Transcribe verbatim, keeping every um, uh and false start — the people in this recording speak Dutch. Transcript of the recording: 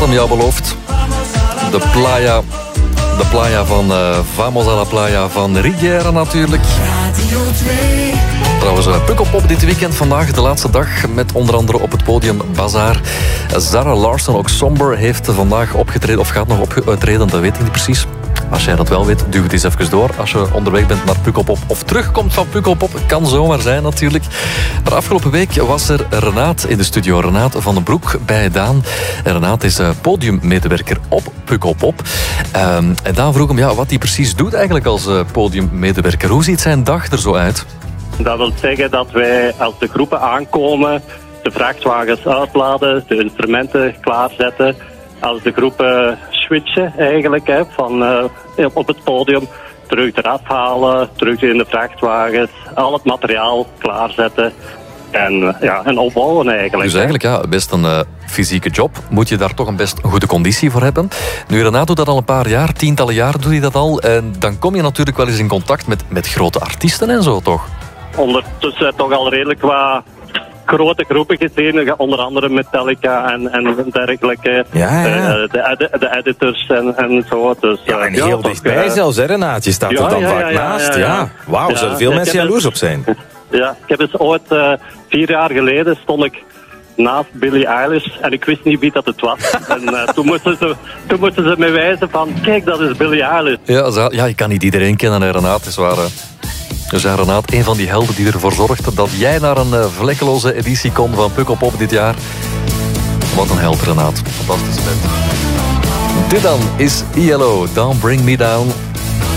hem jou beloofd. De playa, de playa van uh, Vamos a la Playa van Riviera natuurlijk. Trouwens, uh, Pukkelpop dit weekend vandaag, de laatste dag, met onder andere op het podium Bazaar. Zara Larsson, ook Somber, heeft vandaag opgetreden, of gaat nog optreden, dat weet ik niet precies. Als jij dat wel weet, duw het eens even door. Als je onderweg bent naar Pukkelpop of terugkomt van Pukkelpop, kan zomaar zijn natuurlijk. Maar afgelopen week was er Renaat in de studio. Renaat van den Broek bij Daan. En Renaat is podiummedewerker op Pukkelpop. Um, en Daan vroeg hem ja, wat hij precies doet eigenlijk als uh, podiummedewerker. Hoe ziet zijn dag er zo uit? Dat wil zeggen dat wij als de groepen aankomen, de vrachtwagens uitladen, de instrumenten klaarzetten. Als de groepen switchen eigenlijk, hè, van uh, op het podium, terug eraf halen, terug in de vrachtwagens, al het materiaal klaarzetten en, uh, ja, en opbouwen eigenlijk. Dus eigenlijk ja, best een uh, fysieke job. Moet je daar toch een best goede conditie voor hebben. Nu, Renaat doet dat al een paar jaar, tientallen jaar doet hij dat al. En dan kom je natuurlijk wel eens in contact met, met grote artiesten en zo, toch? Ondertussen toch al redelijk wat grote groepen gezien, onder andere Metallica en, en dergelijke. Ja, ja. Uh, de, de, de editors en, en zo. Dus, ja, en uh, heel ja, dichtbij uh, zelfs, hè, Renaat? Je staat ja, er dan ja, vaak ja, ja, naast. ja, Ja, ja. Wauw, ja, zouden veel ja, mensen jaloers op zijn. Ja, ik heb dus ooit, uh, vier jaar geleden, stond ik naast Billie Eilish en ik wist niet wie dat het was. en uh, toen, moesten ze, toen moesten ze mij wijzen van, kijk, dat is Billie Eilish. Ja, zo, ja je kan niet iedereen kennen, hè, Renaat, is waar. Hè. Dus ja, Renaat, een van die helden die ervoor zorgde dat jij naar een uh, vlekkeloze editie kon van Pukkelpop dit jaar. Wat een held, Renaat. Fantastische band. Dit dan is I L O, Don't Bring Me Down.